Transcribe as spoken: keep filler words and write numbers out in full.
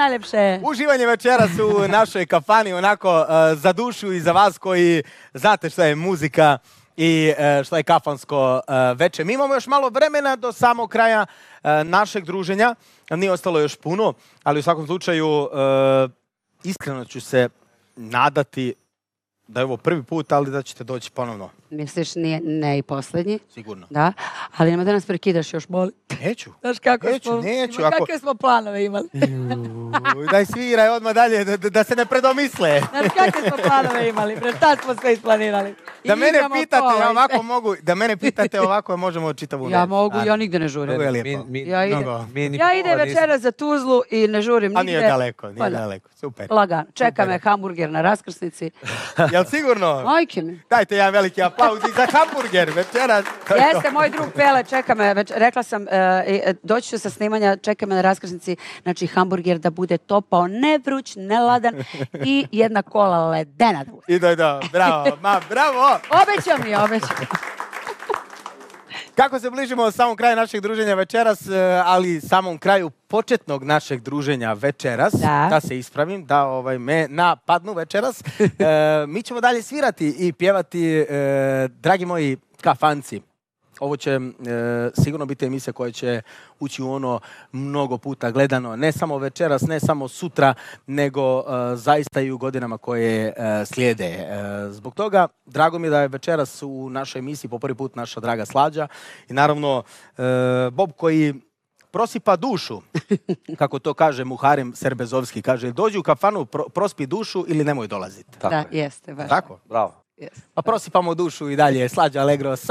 najlepše. Uživanje večeras u našoj kafani, onako uh, za dušu i za vas koji znate šta je muzika i uh, šta je kafansko uh, veče. Mi imamo još malo vremena do samog kraja uh, našeg druženja. Nije ostalo još puno, ali u svakom slučaju uh, iskreno ću se nadati da je ovo prvi put, ali da ćete doći ponovno. Misliš, nije, ne i posljednji? Sigurno. Da, ali nema da nas prekidaš još, moli. Neću. Znaš kako neću, smo, neću. Ako... Ako... kakve smo planove imali? Uj, daj sviraj odmah dalje, da, da se ne predomisle. Znaš kakve smo planove imali, bre, tad smo sve isplanirali. I da mene igramo pitate kola ovako mogu, da mene pitate ovako možemo čitavu Ja noć. mogu, A, ja nigde ne žurim. Mnogo je lijepo. Mi, mi, Ja idem, mnogo. mi ja idem večera za Tuzlu i ne žurim A nigde. nije daleko, nije Pa da. daleko. Super. Lagan. Čeka Super. me hamburger na raskrsnici. Jel sigurno? Majke mi. Dajte jedan veliki aplauz i za hamburger večeras. To je to. Jeste, moj drug Pele, čeka me, već, rekla sam, e, doći ću sa snimanja, čeka me na raskrsnici, znači hamburger da bude topao, ne vruć, ne ladan i jedna kola ledena da bude. I doj, do, bravo, ma, bravo. Obećam mi, obećam. Kako se bližimo samom kraju našeg druženja večeras, e, ali samom kraju početnog našeg druženja večeras, Da. da se ispravim, da ovaj, me napadnu večeras, e, mi ćemo dalje svirati i pjevati, e, dragi moji kafanci. Ovo će e, sigurno biti emisija koja će ući u ono mnogo puta gledano, ne samo večeras, ne samo sutra, nego e, zaista i u godinama koje e, slijede. E, zbog toga, drago mi je da je večeras u našoj emisiji po prvi put naša draga Slađa i naravno e, Bob koji prosipa dušu, kako to kaže Muharem Serbezovski, kaže dođi u kafanu, pro, prospi dušu ili nemoj dolaziti. Da, jeste, baš. Tako? Bravo. Jeste. Pa prosipamo dušu i dalje, Slađa Allegro.